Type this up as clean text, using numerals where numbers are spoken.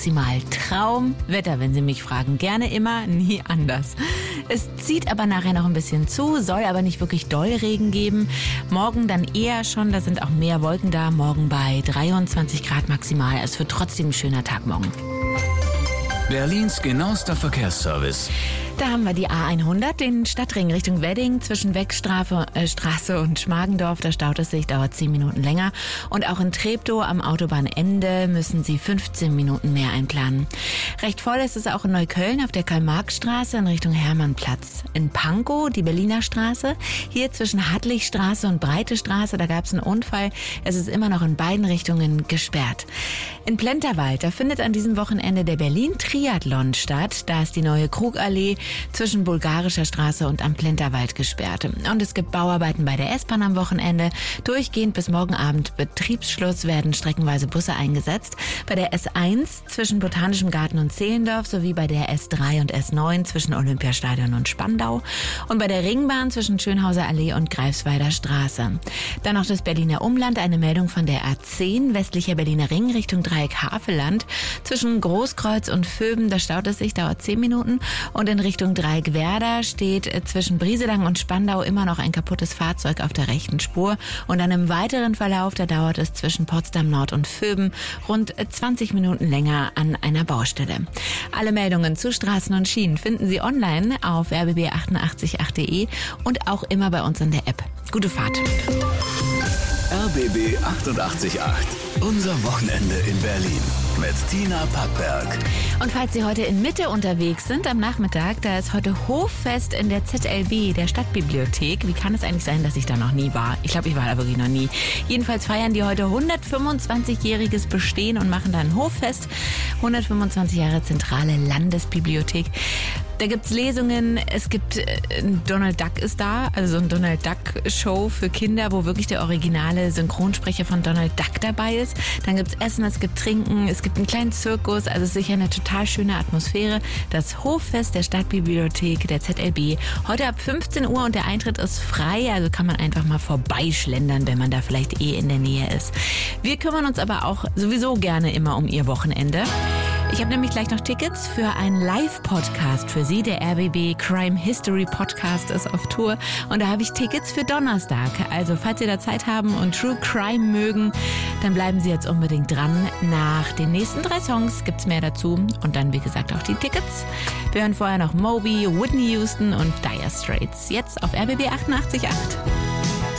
maximal. Traumwetter, wenn Sie mich fragen. Gerne immer, nie anders. Es zieht aber nachher noch ein bisschen zu, soll aber nicht wirklich doll Regen geben. Morgen dann eher schon, da sind auch mehr Wolken da. Morgen bei 23 Grad maximal. Es wird trotzdem ein schöner Tag morgen. Berlins genauester Verkehrsservice. Da haben wir die A100, den Stadtring Richtung Wedding zwischen Weckstraße und Schmargendorf. Da staut es sich, dauert 10 Minuten länger. Und auch in Treptow am Autobahnende müssen Sie 15 Minuten mehr einplanen. Recht voll ist es auch in Neukölln auf der Karl-Marx-Straße in Richtung Hermannplatz. In Pankow die Berliner Straße. Hier zwischen Hartlichstraße und Breite Straße, da gab es einen Unfall. Es ist immer noch in beiden Richtungen gesperrt. In Plenterwald, da findet an diesem Wochenende der Berlin-Triathlon statt. Da ist die neue Krugallee zwischen Bulgarischer Straße und am Plenterwald gesperrt. Und es gibt Bauarbeiten bei der S-Bahn am Wochenende. Durchgehend bis morgen Abend Betriebsschluss werden streckenweise Busse eingesetzt. Bei der S1 zwischen Botanischem Garten und Zehlendorf sowie bei der S3 und S9 zwischen Olympiastadion und Spandau. Und bei der Ringbahn zwischen Schönhauser Allee und Greifswalder Straße. Dann noch das Berliner Umland, eine Meldung von der A10, westlicher Berliner Ring Richtung Dreieck Havelland. Zwischen Großkreuz und Vöben, da staut es sich, dauert 10 Minuten. Und in Richtung Dreieckwerder steht zwischen Brieselang und Spandau immer noch ein kaputtes Fahrzeug auf der rechten Spur. Und dann im weiteren Verlauf, da dauert es zwischen Potsdam Nord und Vöben rund 20 Minuten länger an einer Baustelle. Alle Meldungen zu Straßen und Schienen finden Sie online auf rbb888.de und auch immer bei uns in der App. Gute Fahrt. RBB 888. Unser Wochenende in Berlin mit Tina Packberg. Und falls Sie heute in Mitte unterwegs sind, am Nachmittag, da ist heute Hoffest in der ZLB, der Stadtbibliothek. Wie kann es eigentlich sein, dass ich da noch nie war? Ich glaube, ich war da wirklich noch nie. Jedenfalls feiern die heute 125-jähriges Bestehen und machen da ein Hoffest. 125 Jahre zentrale Landesbibliothek. Da gibt's Lesungen, es gibt Donald Duck ist da, also so ein Donald Duck Show für Kinder, wo wirklich der originale Synchronsprecher von Donald Duck dabei ist. Dann gibt's Essen, es gibt Trinken, es gibt einen kleinen Zirkus, also sicher eine total schöne Atmosphäre. Das Hoffest der Stadtbibliothek der ZLB, heute ab 15 Uhr und der Eintritt ist frei, also kann man einfach mal vorbeischlendern, wenn man da vielleicht in der Nähe ist. Wir kümmern uns aber auch sowieso gerne immer um Ihr Wochenende. Ich habe nämlich gleich noch Tickets für einen Live-Podcast für Sie. Der RBB Crime History Podcast ist auf Tour und da habe ich Tickets für Donnerstag. Also falls Sie da Zeit haben und True Crime mögen, dann bleiben Sie jetzt unbedingt dran. Nach den nächsten 3 Songs gibt's mehr dazu und dann, wie gesagt, auch die Tickets. Wir hören vorher noch Moby, Whitney Houston und Dire Straits. Jetzt auf RBB 88.8.